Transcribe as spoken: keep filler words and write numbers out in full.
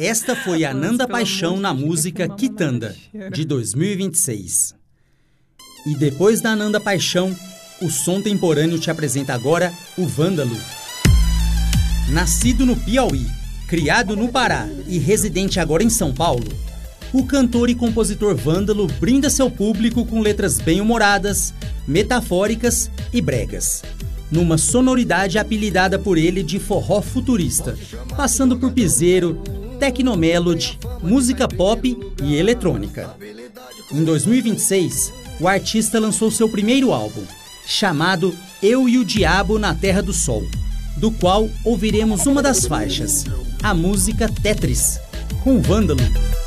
Esta foi a Nanda Paixão na música Quitanda, de dois mil e vinte e seis. E depois da Nanda Paixão, o Som Temporâneo te apresenta agora o Vândalo. Nascido no Piauí, criado no Pará e residente agora em São Paulo, o cantor e compositor Vândalo brinda seu público com letras bem-humoradas, metafóricas e bregas, numa sonoridade apelidada por ele de forró futurista, passando por piseiro, tecnomelody, música pop e eletrônica. Em dois mil e vinte e seis, o artista lançou seu primeiro álbum, chamado Eu e o Diabo na Terra do Sol, do qual ouviremos uma das faixas, a música Tetris, com Vândalo.